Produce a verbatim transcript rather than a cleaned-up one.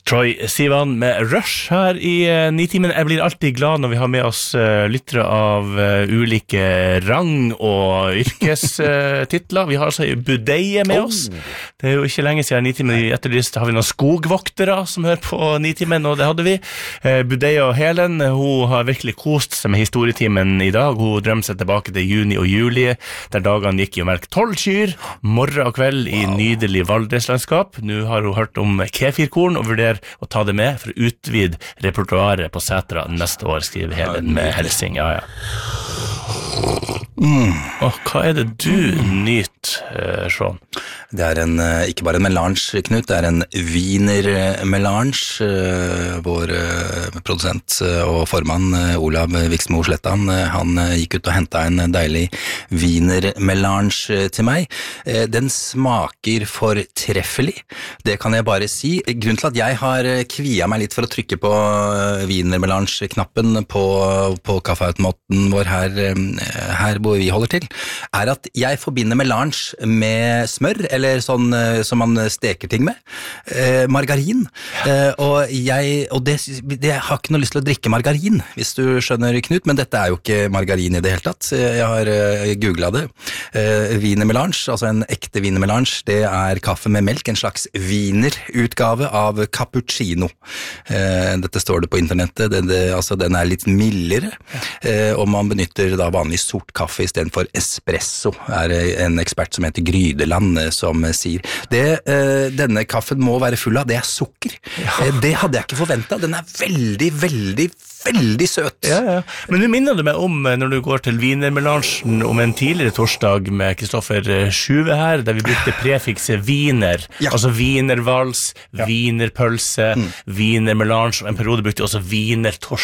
Troy Sivan med Rush her i uh, Nitimen. Jeg blir alltid glad når vi har med oss uh, lyttere av uh, ulike rang og yrkestitler. Uh, vi har altså Budeie med oss. Det er jo ikke lenge siden Nitimen i etterlyst. Har vi noen skogvoktere som hører på Nitimen, og det hadde vi. Uh, Budeie og Helen, hun har virkelig kost seg med historietimen i dag. Hun drømmer seg tilbake til juni og juli, der dagene gikk i å melke tolv kyr, morgen og kveld i wow. Nydelig Valdreslandskap. Nå har hun hørt om kefirkorn og vurderer å ta det med for å utvide repertoaret på Sætra neste år, skriver Helen med helsing. Ja, ja. Mm. Og hva er det du nyter, uh, Sean? Det er en, ikke bare en melange, Knut, det er en wiener-melange. Uh, vår uh, produsent uh, og formann uh, Olav Viksmo Slettan, uh, han uh, gikk ut og hentet en deilig wiener-melange uh, til meg. Uh, den smaker fortreffelig, det kan jeg bare si. Grunnen til at jeg har kvia meg litt for å trykke på uh, wiener-melange-knappen på, på kaffeautomaten vår her, uh, her hvor vi holder til, er at jeg forbinder melange med smør, eller sånn uh, som man steker ting med, uh, margarin, uh, og jeg, og det, det jeg har ikke noe lyst til å drikke margarin, hvis du skjønner, Knut, men dette er jo ikke margarin i det hele tatt. Jeg har uh, googlet det. Uh, wienermelange, altså en ekte wienermelange, det er kaffe med melk, en slags wienerutgave av cappuccino. Uh, dette står det på internettet, det, det, altså den er litt mildere, uh, og man benytter da vanlig sort kaffe i stedet for espresso, er en ekspert som heter Grydeland som sier. Det uh, denne kaffen må være full av, det er sukker. Ja. Uh, det hadde jeg ikke forventet. Den er veldig, veldig, veldig søt. Ja, ja. Men nå minner du meg om, når du går til wienermelangen om en tidligere torsdag med Kristoffer Sjuve her, der vi brukte prefikset wiener, ja. Altså wienervals, ja. Wienerpølse, mm. wienermelange, og en periode brukte også wienertorsk.